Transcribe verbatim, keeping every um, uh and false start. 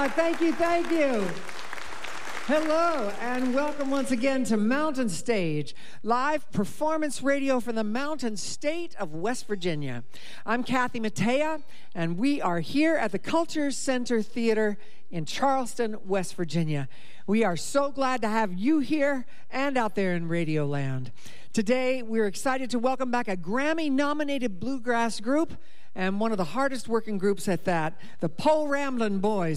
Yeah, thank you, thank you. Hello, and welcome once again to Mountain Stage, live performance radio from the mountain state of West Virginia. I'm Kathy Mattea, and we are here at the Culture Center Theater in Charleston, West Virginia. We are so glad to have you here and out there in Radio Land. Today, we're excited to welcome back a Grammy-nominated bluegrass group, and one of the hardest working groups at that, the Po Ramblin' Boys.